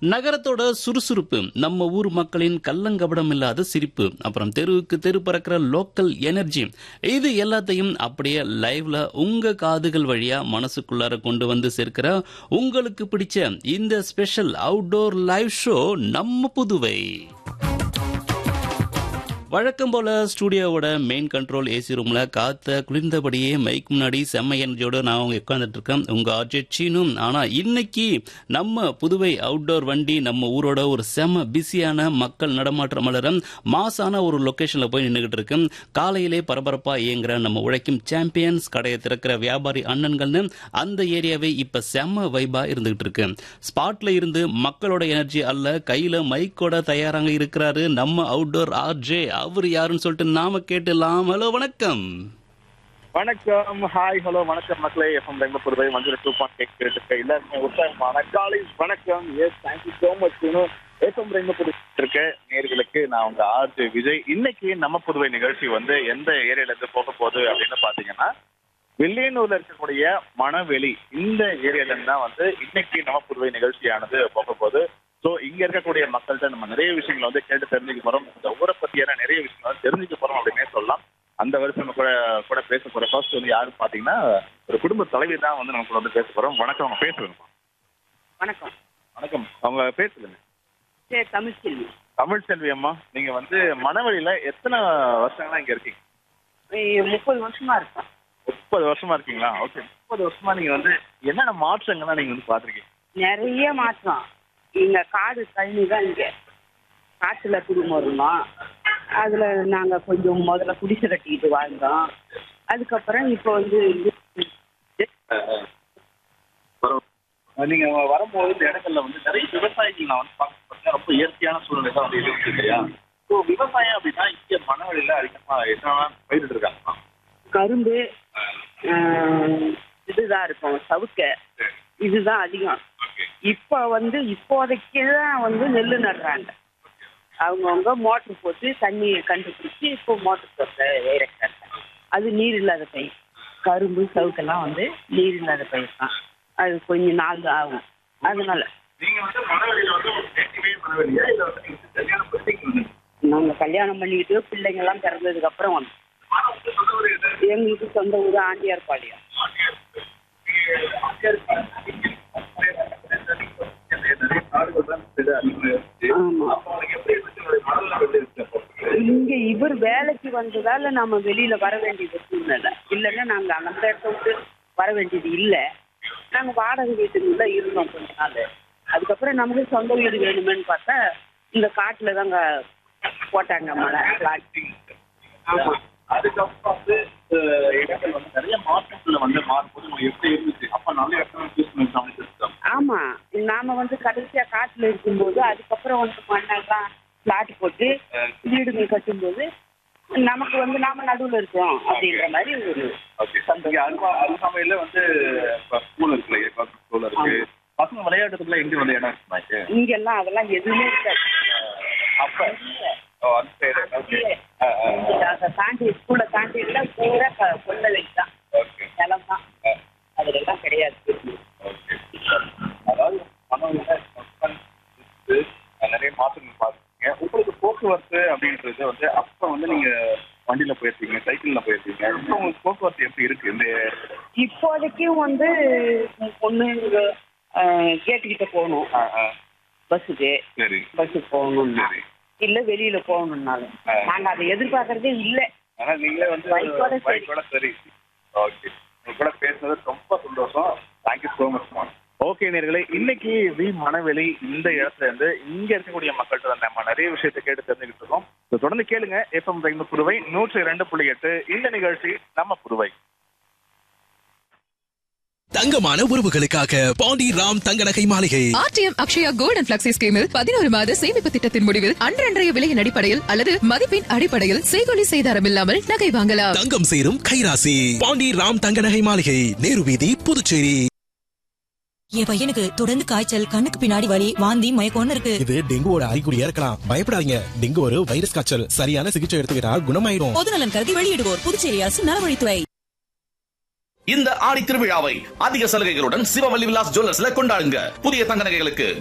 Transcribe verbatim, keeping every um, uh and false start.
நகரத்தோட சுறுசுறுப்பு, நம்ம ஊர் மக்களின் கள்ளங்கபடம் இல்லாத சிரிப்பு, அப்புறம் தெருவுக்கு தெரு பறக்கிற லோக்கல் எனர்ஜி, இது எல்லாத்தையும் அப்படியே லைவ்ல உங்க காதுகள் வழியா மனசுக்குள்ளார கொண்டு வந்து சேர்க்கிற உங்களுக்கு பிடிச்ச இந்த ஸ்பெஷல் அவுட்டோர் லைவ் ஷோ நம்ம புதுவை. வழக்கம் போல ஸ்டூடியோவோட மெயின் கண்ட்ரோல் ஏசி ரூம்ல காத்த குளிர்ந்தபடியே மைக் முன்னாடி செம்ம எனர்ஜியோட நான் உட்காந்துட்டு இருக்கேன், உங்க ஆர்ஜெட் சீனும். ஆனா இன்னைக்கு நம்ம புதுவை அவுட்டோர் வண்டி நம்ம ஊரோட ஒரு செம்ம பிஸியான மக்கள் நடமாட்டம் மலர மாசான ஒரு லொகேஷன்ல போய் நின்றுகிட்டு இருக்கு. காலையிலே பரபரப்பா இயங்குற நம்ம உழைக்கும் சாம்பியன்ஸ், கடையை திறக்கிற வியாபாரி அண்ணன்கள்னு அந்த ஏரியாவே இப்ப செம்ம வைபா இருந்துகிட்டு இருக்கு. ஸ்பாட்ல இருந்து மக்களோட எனர்ஜி அல்ல, கையில மைக்கோட தயாராக இருக்கிறாரு நம்ம அவுட்டோர் ஆர்ஜே. அவர் யாருன்னு சொல்லிட்டு நாம கேட்டலாம். ஹலோ, வணக்கம். வணக்கம், ஹாய், ஹலோ, வணக்கம் மக்களே. எஃப்எம் ரெண்டு புதுவை மஞ்சள் டூ பாயிண்ட் எயிட் கேட்டு எல்லாருமே உற்சாகமான காலை வணக்கம். S, thank you so much. FM ரெண்டு புதுவை இருக்க நேர்களுக்கு நான் உங்க ஆர்ஜே விஜய். இன்னைக்கு நம்ம புதுவை நிகழ்ச்சி வந்து எந்த ஏரியால இருந்து போக போகுது அப்படின்னு பாத்தீங்கன்னா, வில்லியனூர்ல இருக்கக்கூடிய மணவெளி இந்த ஏரியால இருந்து தான் வந்து இன்னைக்கு நம்ம புதுவை நிகழ்ச்சியானது போக போகுது. ஸோ இங்க இருக்கக்கூடிய மக்கள்கிட்ட நம்ம நிறைய விஷயங்களை வந்து கேட்டு தெரிஞ்சுக்க போறோம். இந்த ஊரை பத்தியான நிறைய விஷயங்கள் வந்து தெரிஞ்சுக்க போறோம் அப்படின்னே சொல்லலாம். அந்த வருஷம் நம்ம கூட கூட பேச போற ஃபர்ஸ்ட் வந்து யாருன்னு பாத்தீங்கன்னா, ஒரு குடும்ப தலைவி தான் வந்து நம்ம கூட வந்து பேச போறோம். வணக்கம், அவங்க பேசுறேன். வணக்கம். வணக்கம், அவங்க பேசுறேங்க. சரி, தமிழ்செல்வி. தமிழ்செல்வி அம்மா, நீங்க வந்து மணவெளியில எத்தனை வருஷங்களா இங்க இருக்கீங்க? முப்பது வருஷமா இருக்கேன். முப்பது வருஷமா இருக்கீங்களா? ஓகே. முப்பது வருஷமா நீங்க வந்து என்னென்ன மாற்றங்கள்லாம் நீங்க வந்து பாத்துருக்கீங்க? நிறைய மாற்றம். இங்க காடு கழனி தான், இங்க காட்டுல குடும்பம் இருந்தோம். அதுல நாங்க கொஞ்சம் முதல்ல குடிசை கட்டிக்கிட்டு வாழ்ந்தோம். அதுக்கப்புறம் இப்போ வந்து நீங்க வரும்போது இந்த இடங்கள்ல வந்து நிறைய விவசாயிகள் நான் வந்து பார்க்க ரொம்ப இயற்கையான சூழ்நிலை தான் வந்து இருக்கு இல்லையா? ஸோ விவசாயம் அப்படின்னா இங்க மணவெளியில அதிகமா என்னென்ன பயிரிட்டு இருக்காங்க? கரும்பு, இதுதான் இருக்கும், சவுக்க, இதுதான் அதிகம். இப்ப வந்து இப்போதைக்கு தான் வந்து நெல் நடுறாங்க. அவங்கவுங்க மோட்டர் போட்டு தண்ணியை கண்டுபிடிச்சி இப்போ மோட்டர் போட்டு இறக்காங்க. அது நீர் இல்லாத பயிர். கரும்பு, சவுக்கெல்லாம் வந்து நீர் இல்லாத பயிர் தான். அது கொஞ்சம் நாள் ஆகும். அதனால நாங்கள் கல்யாணம் பண்ணிக்கிட்டு பிள்ளைங்கெல்லாம் பிறந்ததுக்கு அப்புறம் வந்து எங்களுக்கு சொந்த ஊர் ஆண்டியார்பாளையம். இங்க இவர் வேலைக்கு வந்ததால நம்ம வெளியில வர வேண்டியது சூழ்நிலை. இல்லைன்னா நாங்க அந்த இடத்த விட்டு வர வேண்டியது இல்லை. நாங்க வாடகை வீட்டுக்குள்ள இருந்தோம் கொஞ்ச நாள். அதுக்கப்புறம் நமக்கு சொந்த வீடு வேணுமேன்னு பார்த்தா இந்த காட்டுல தாங்க போட்டாங்க மழை. ஆமா, அதுக்கப்புறம் வந்து இடங்கள் வந்து நிறைய மாற்றத்துல வந்து மாறும்போது எப்படி இருந்துச்சு? அப்ப நல்ல இடத்துல ஆமா, நாம வந்து கடைசியா காட்டுல இருக்கும்போது அதுக்கப்புறம் வந்து மண்ணெல்லாம் பிளாட் போட்டு வீடுங்க கட்டும்போது நமக்கு வந்து நாம நடுவுல இருக்கோம் அப்படின்ற மாதிரி ஒரு அருகாமையில வந்து ஸ்கூல் இருக்கு, ஸ்கூல் இருக்கு, பசங்க விளையாட்டுக்குள்ள எங்க வந்து இடம் இருக்கு? இங்கெல்லாம் அதெல்லாம் எதுவுமே இருக்காது. அப்ப அதை தாண்டி ஸ்கூலை தாண்டி எல்லாம் பூரா கொள்ளை தான், நிலம் தான், அதுல எல்லாம் கிடையாது. அதாவது நிறைய மாற்றங்கள் பார்த்துருக்கீங்க. உங்களுக்கு போக்குவரத்து அப்படின்றது வந்து அப்ப வந்து நீங்க வண்டியில போயிருக்கீங்க, சைக்கிள்ல போயிருக்கீங்க. இப்போ உங்களுக்கு போக்குவரத்து எப்படி இருக்கு? இந்த இப்போதைக்கும் வந்து ஒண்ணு கேட்டுக்கிட்ட போகணும் பஸ்ஸுக்கு, பஸ்ஸுக்கு போகணும்னா இல்ல வெளியில போகணும்னாலும் நாங்க அதை எதிர்பார்க்கறதே இல்லை. ஆனா நீங்களே வந்து பைக்கோட சரி. ஓகே, உங்க கூட பேசுனது ரொம்ப சந்தோஷம். Thank you so much. ஓகே நேர்களே, இன்னைக்கு வி மணவெளி இந்த இடத்துல இருந்து இங்க இருக்கக்கூடிய மக்கள்கிட்ட நம்ம நிறைய விஷயத்தை கேட்டு தெரிஞ்சுக்கிட்டு இருக்கோம். தொடர்ந்து கேளுங்க எஃப்எம் ரெண்டு புதுவை நூற்றி இரண்டு புள்ளி எட்டு. இந்த நிகழ்ச்சி நம்ம புதுவை. தங்கமான உறவுகளுக்காக பாண்டி ராம் தங்க நகை மாளிகை. RTM Akshaya gold and flexi ஸ்கீமில் பதினோரு மாத சேமிப்பு திட்டத்தின் முடிவில் அன்றன்றைய விலையின் அடிப்படையில் அல்லது மதிப்பின் அடிப்படையில் செய்கூலி செய்தாரம் இல்லாமல் நகை வாங்கலாம். தங்கம் சேரும் கைராசி. பாண்டி ராம் தங்க நகை மாளிகை, நேரு வீதி, புதுச்சேரி. என் பையனுக்கு தொடர்ந்து காய்ச்சல், கண்ணுக்கு பின்னாடி வலி, வாந்தி, மயக்கம்னு இருக்கு. இது டெங்குவோட அறிகுறியா இருக்கலாம். பயப்படாதீங்க, டெங்கு ஒரு வைரஸ் காய்ச்சல். சரியான சிகிச்சை எடுத்துக்கிட்டா குணமாயிடும். பொதுநலன் கருதி வெளியிடுவோர் புதுச்சேரி அரசு நலவழித்துறை. இந்த ஆடி திருவிழாவை அதிக சலுகைகளுடன் சிவவல்லி விலாஸ் ஜுவல்லர்ஸ்ல கொண்டாடுங்க. புதிய தங்க நகைகளுக்கு